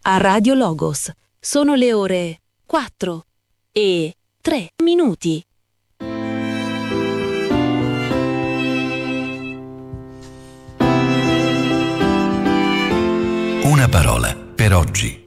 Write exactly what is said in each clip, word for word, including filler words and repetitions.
a Radio Logos. Sono le ore quattro e tre minuti. Una parola per oggi.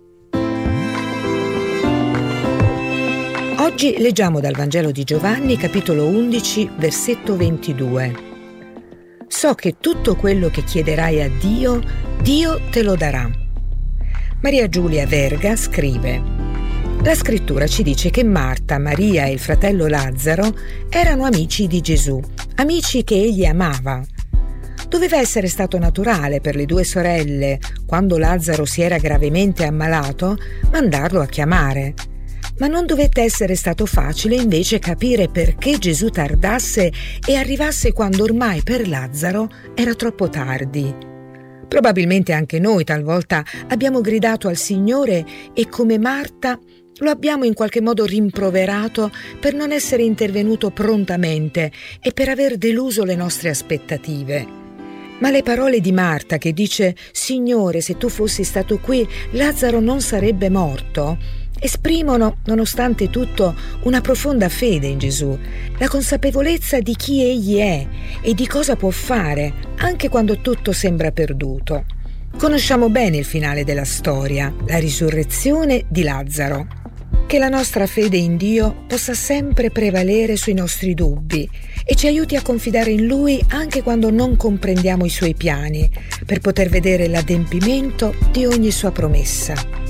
Oggi leggiamo dal Vangelo di Giovanni, capitolo undici, versetto ventidue. So che tutto quello che chiederai a Dio, Dio te lo darà. Maria Giulia Verga scrive: la scrittura ci dice che Marta, Maria e il fratello Lazzaro erano amici di Gesù, amici che egli amava. Doveva essere stato naturale per le due sorelle, quando Lazzaro si era gravemente ammalato, mandarlo a chiamare. Ma non dovette essere stato facile invece capire perché Gesù tardasse e arrivasse quando ormai per Lazzaro era troppo tardi. Probabilmente anche noi talvolta abbiamo gridato al Signore e come Marta lo abbiamo in qualche modo rimproverato per non essere intervenuto prontamente e per aver deluso le nostre aspettative. Ma le parole di Marta che dice «Signore, se tu fossi stato qui, Lazzaro non sarebbe morto», esprimono, nonostante tutto, una profonda fede in Gesù, la consapevolezza di chi Egli è e di cosa può fare, anche quando tutto sembra perduto. Conosciamo bene il finale della storia, la risurrezione di Lazzaro. Che la nostra fede in Dio possa sempre prevalere sui nostri dubbi e ci aiuti a confidare in Lui anche quando non comprendiamo i Suoi piani, per poter vedere l'adempimento di ogni Sua promessa.